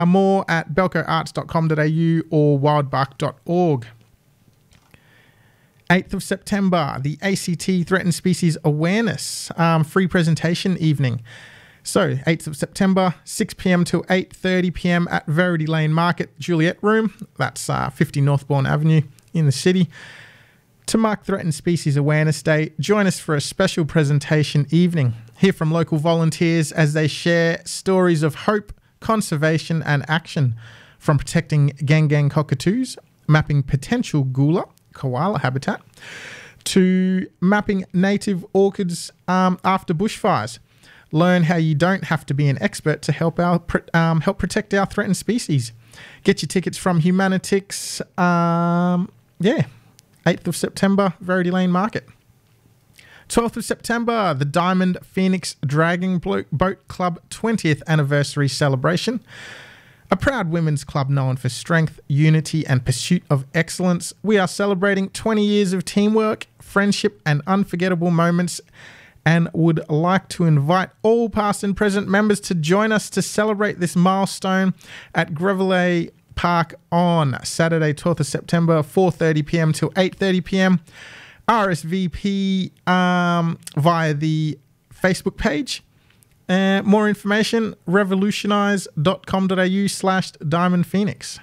More at belcoarts.com.au or wildbark.org. 8th of September, the ACT Threatened Species Awareness free presentation evening. So, 8th of September, 6 p.m. till 8:30 p.m. at Verity Lane Market, Juliet Room. That's 50 Northbourne Avenue in the city. To mark Threatened Species Awareness Day, join us for a special presentation evening. Hear from local volunteers as they share stories of hope, conservation and action, from protecting Gangang cockatoos, mapping potential koala habitat, to mapping native orchids after bushfires. Learn how you don't have to be an expert to help protect our threatened species. Get your tickets from Humanitix. 8th of September, Verity Lane Market. 12th of September, the Diamond Phoenix Dragging Boat Club 20th anniversary celebration. A proud women's club known for strength, unity and pursuit of excellence. We are celebrating 20 years of teamwork, friendship and unforgettable moments, and would like to invite all past and present members to join us to celebrate this milestone at Grevelet Park on Saturday, 12th of September, 4:30 p.m. till 8:30 p.m. RSVP via the Facebook page. More information, revolutionize.com.au/Diamond Phoenix.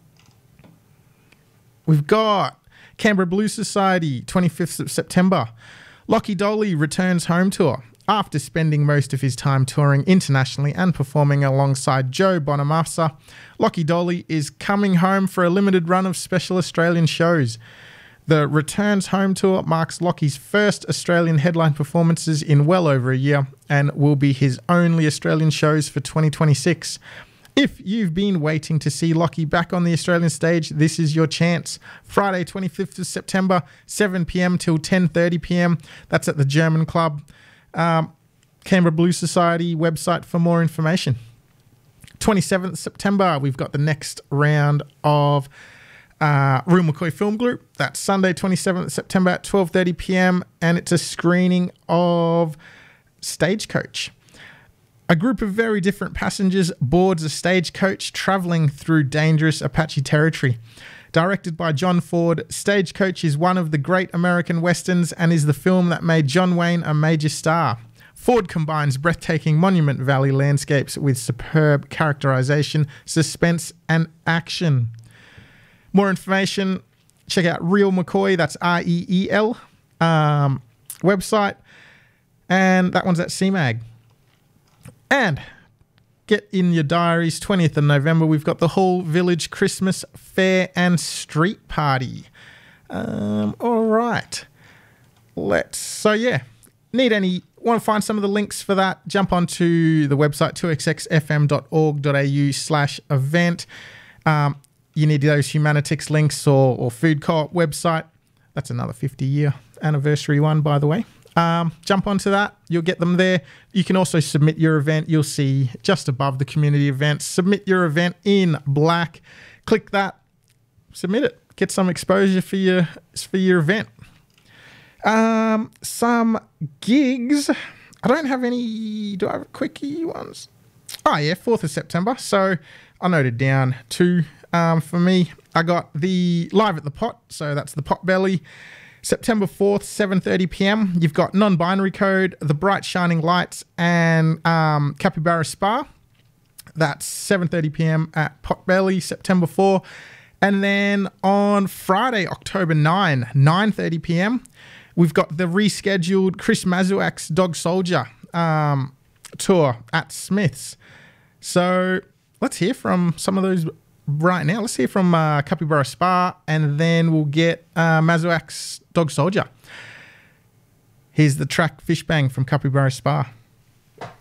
We've got Canberra Blues Society, 25th of September. Lockie Dolly returns home tour. After spending most of his time touring internationally and performing alongside Joe Bonamassa, Lockie Dolly is coming home for a limited run of special Australian shows. The Returns Home Tour marks Lockie's first Australian headline performances in well over a year and will be his only Australian shows for 2026. If you've been waiting to see Lockie back on the Australian stage, this is your chance. Friday, 25th of September, 7 p.m. till 10:30 p.m. That's at the German Club. Canberra Blues Society website for more information. 27th September, we've got the next round of Real McCoy Film Group. That's Sunday, 27th September at 12:30 p.m. and it's a screening of Stagecoach. A group of very different passengers boards a stagecoach travelling through dangerous Apache territory. Directed by John Ford, Stagecoach is one of the great American westerns and is the film that made John Wayne a major star. Ford combines breathtaking Monument Valley landscapes with superb characterization, suspense, and action. More information, check out Real McCoy, that's REEL, website, and that one's at CMAG. And get in your diaries, 20th of November, we've got the Hall Village Christmas Fair and Street Party. All right. Want to find some of the links for that, jump onto the website, 2xxfm.org.au/event. You need those Humanitix links or Food Co-op website. That's another 50-year anniversary one, by the way. Jump onto that. You'll get them there. You can also submit your event. You'll see just above the community events, submit your event in black. Click that, submit it. Get some exposure for your event. Some gigs. I don't have any. Do I have quickie ones? Oh, yeah, 4th of September. So I noted down 2 for me. I got the Live at the Pot. So that's the Pot Belly. September 4th, 7:30 p.m. You've got Non-Binary Code, The Bright Shining Lights, and Capybara Spa. That's 7:30 p.m. at Potbelly, September 4. And then on Friday, October 9, 9:30 p.m., we've got the rescheduled Chris Mazuak's Dog Soldier tour at Smith's. So let's hear from some of those right now. Let's hear from Capybara Spa, and then we'll get Mazuak's Dog Soldier. Here's the track Fish Bang from Capybara Spa.